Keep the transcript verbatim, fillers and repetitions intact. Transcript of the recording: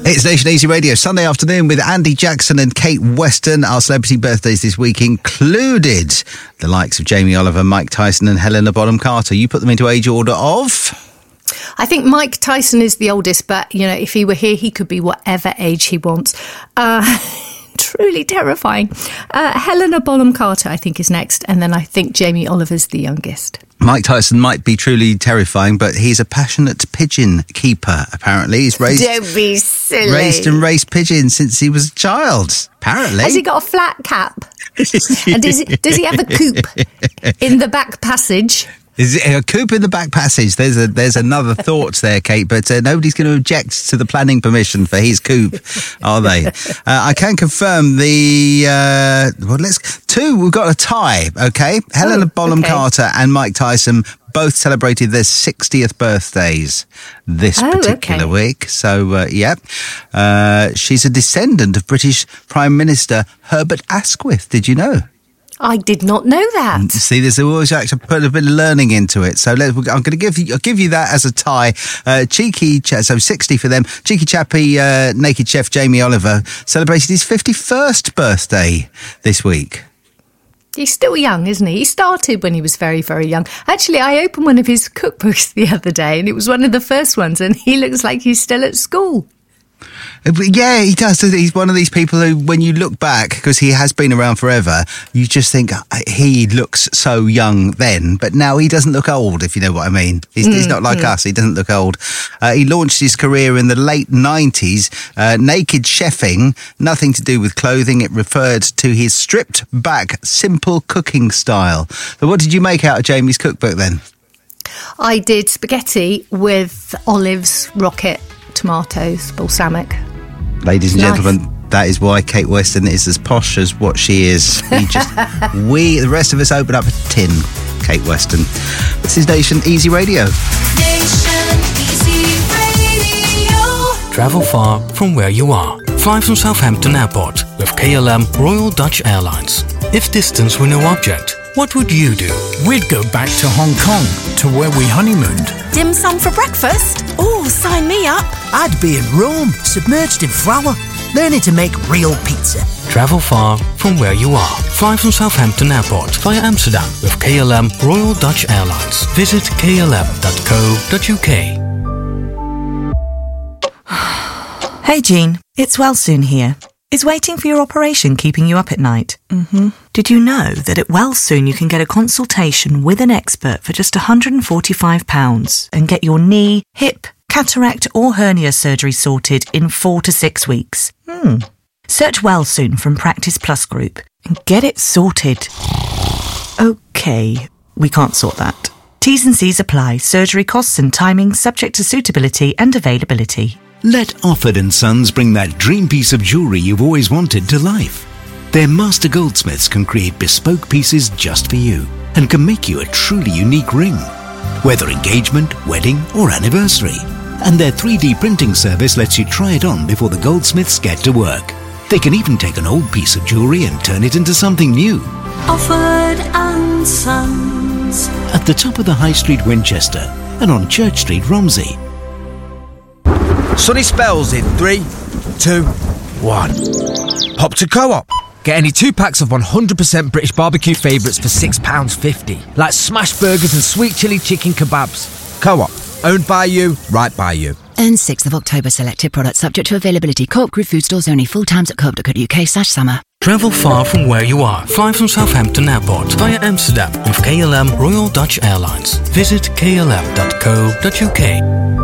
It's Nation Easy Radio, Sunday afternoon with Andy Jackson and Kate Weston. Our celebrity birthdays this week included the likes of Jamie Oliver, Mike Tyson and Helena Bonham Carter. You put them into age order of? I think Mike Tyson is the oldest, but, you know, if he were here, he could be whatever age he wants. Uh, truly terrifying. Uh, Helena Bonham Carter, I think, is next. And then I think Jamie Oliver's the youngest. Mike Tyson might be truly terrifying, but he's a passionate pigeon keeper, apparently. He's raised, Don't be silly. raised and raised pigeons since he was a child, apparently. Has he got a flat cap? And does he, does he have a coop in the back passage? Is it a coop in the back passage? There's a there's another thought there, Kate, but uh, nobody's going to object to the planning permission for his coop, are they? Uh, I can confirm the uh, well, let's two. We've got a tie. Okay, Helena oh, Bonham okay. Carter and Mike Tyson both celebrated their sixtieth birthdays this oh, particular okay. week. So, uh, yeah, uh, she's a descendant of British Prime Minister Herbert Asquith. Did you know? I did not know that. See, there's always actually put a bit of learning into it. So let, I'm going to give you, I'll give you that as a tie. Uh, cheeky, so sixty for them. Cheeky chappy, uh, naked chef Jamie Oliver celebrated his fifty-first birthday this week. He's still young, isn't he? He started when he was very, very young. Actually, I opened one of his cookbooks the other day, and it was one of the first ones, and he looks like he's still at school. Yeah, he does. He's one of these people who, when you look back, because he has been around forever, you just think he looks so young then, but now he doesn't look old, if you know what I mean. He's, mm, he's not like mm. us. He doesn't look old. Uh, he launched his career in the late nineties, uh, naked chefing, nothing to do with clothing. It referred to his stripped back, simple cooking style. So what did you make out of Jamie's cookbook then? I did spaghetti with olives, rocket, tomatoes, balsamic. Ladies and nice. gentlemen, that is why Kate Weston is as posh as what she is. We just, we, the rest of us, open up a tin. Kate Weston. This is Nation Easy Radio. Nation Easy Radio. Travel far from where you are. Fly from Southampton Airport with K L M Royal Dutch Airlines. If distance were no object, what would you do? We'd go back to Hong Kong, to where we honeymooned. Dim sum for breakfast? Oh, sign me up. I'd be in Rome, submerged in flour, learning to make real pizza. Travel far from where you are. Fly from Southampton Airport via Amsterdam with K L M Royal Dutch Airlines. Visit k l m dot co dot u k. Hey Jean, it's Wellsoon here. Is waiting for your operation keeping you up at night? Mm-hmm. Did you know that at Wellsoon you can get a consultation with an expert for just one hundred forty-five pounds and get your knee, hip, cataract or hernia surgery sorted in four to six weeks? Hmm. Search Wellsoon from Practice Plus Group and get it sorted. Okay, we can't sort that. T's and C's apply. Surgery costs and timing subject to suitability and availability. Let Offord and Sons bring that dream piece of jewellery you've always wanted to life. Their master goldsmiths can create bespoke pieces just for you and can make you a truly unique ring, whether engagement, wedding or anniversary. And their three D printing service lets you try it on before the goldsmiths get to work. They can even take an old piece of jewellery and turn it into something new. Offord and Sons. At the top of the High Street, Winchester, and on Church Street, Romsey. Sunny spells in three, two, one. Hop to Co-op. Get any two packs of one hundred percent British barbecue favourites for six pounds fifty. Like smash burgers and sweet chilli chicken kebabs. Co-op. Owned by you, right by you. Earn sixth of October selected products subject to availability. Co-op Group food stores only. Full times at co op dot co dot u k slash summer. Travel far from where you are. Fly from Southampton Airport via Amsterdam with K L M Royal Dutch Airlines. Visit k l m dot co dot u k.